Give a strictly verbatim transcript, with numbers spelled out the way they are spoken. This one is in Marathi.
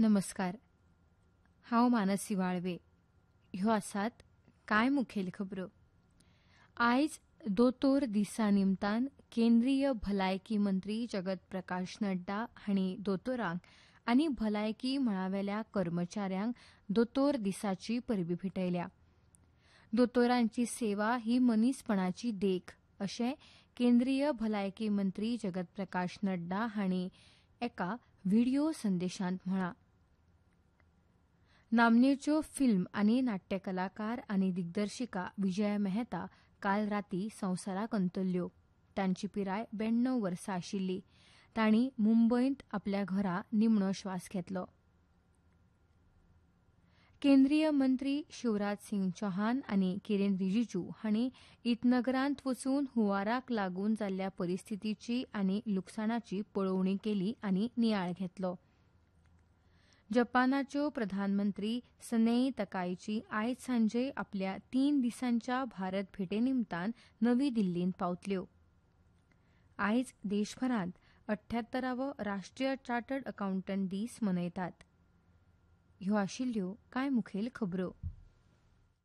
नमस्कार. हांव मानसी वाळवे. ह्यो आसात कांय मुखेल खबरो. आयज दोतोर दिसा निमतान केंद्रीय भलायकी मंत्री जगत प्रकाश नड्डा हांणी दोतोरांक आनी भलायकी मळावेल्या कर्मचाऱ्यांक दोतोर दिसाची परबीं भेटयल्या. दोतोरांची सेवा ही मनीसपणाची देख अशें केंद्रीय भलायकी मंत्री जगत प्रकाश नड्डा हांणी एका व्हिडिओ संदेशांत म्हळां. नामनेच्यो फिल्म आनी नाट्य कलाकार आनी दिग्दर्शिका विजया मेहता काल रातीं संवसाराक अंतरल्यो. तांची पिराय ब्याण्णव वर्सां आशिल्ली. तांणी मुंबयंत आपल्या घरा निमणो श्वास घेतलो. केंद्रीय मंत्री शिवराज सिंग चौहान आनी किरेन रिजिजू हांणी इटनगरांत वचून हुंवाराक लागून जाल्ल्या परिस्थितीची आनी लुकसाणाची पळोवणी केली आनी नियाळ घेतलो. जपानाच्यो प्रधानमंत्री सनेई तकाईची आयज सांजे आपल्या तीन दिसांच्या भारत भेटे निमतान नवी दिल्लींत पावतल्यो. आयज देशभरांत अठ्ठ्यात्तरावो राष्ट्रीय चार्टर्ड अकावंटंट दीस मनयतात. ह्यो आशिल्ल्यो कांय मुखेल खबरो.